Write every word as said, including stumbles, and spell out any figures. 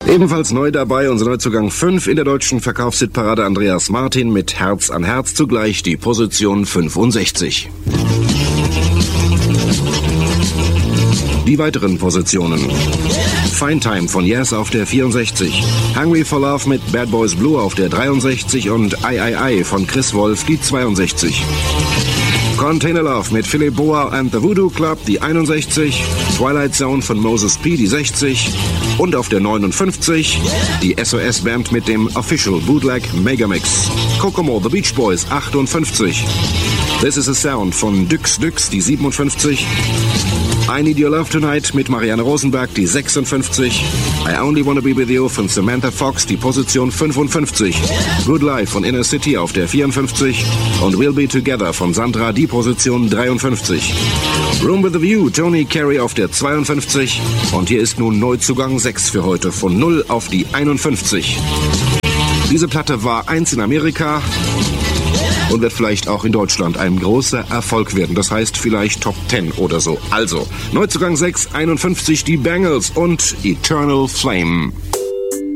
Ebenfalls neu dabei unser Neuzugang fünf in der deutschen Verkaufshitparade Andreas Martin mit Herz an Herz, zugleich die Position fünfundsechzig. Die weiteren Positionen: Fine Time von Yes auf der vierundsechzig, Hungry for Love mit Bad Boys Blue auf der dreiundsechzig und I I I von Chris Wolf die zweiundsechzig. Container Love mit Philip Boa and the Voodoo Club die einundsechzig, Twilight Zone von Moses P die sechzig und auf der neunundfünfzig die S O S Band mit dem Official Bootleg Megamix. Kokomo The Beach Boys achtundfünfzig, This is a Sound von Dyx Dyx die siebenundfünfzig, I Need Your Love Tonight mit Marianne Rosenberg die sechsundfünfzig, I Only Wanna Be With You von Samantha Fox die Position fünfundfünfzig, Good Life von Inner City auf der vierundfünfzig und We'll Be Together von Sandra die Position dreiundfünfzig. Room with a View, Tony Carey auf der zweiundfünfzig und hier ist nun Neuzugang sechs für heute von null auf die einundfünfzig. Diese Platte war eins in Amerika und wird vielleicht auch in Deutschland ein großer Erfolg werden. Das heißt vielleicht Top zehn oder so. Also, Neuzugang sechs, einundfünfzig, die Bangles und Eternal Flame.